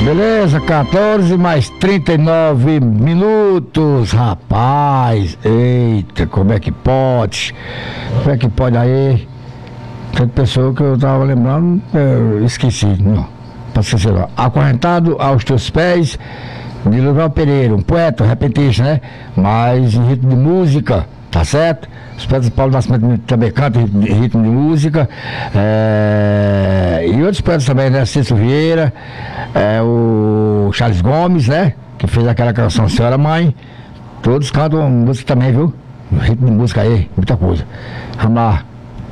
Beleza, 14 mais 39 minutos, rapaz. Eita, como é que pode? Como é que pode aí? Tanta pessoa que eu tava lembrando, eu esqueci, não. Pra esquecer lá. Acorrentado aos teus pés, de Luval Pereira, um poeta, repentista, né? Mas em ritmo de música, tá certo? Os poetas Paulo Nascimento também cantam em ritmo de música. E outros poetas também, né? Cícero Vieira, o Charles Gomes, né? Que fez aquela canção Senhora Mãe. Todos cantam música também, viu? Ritmo de música aí, muita coisa. Vamos lá.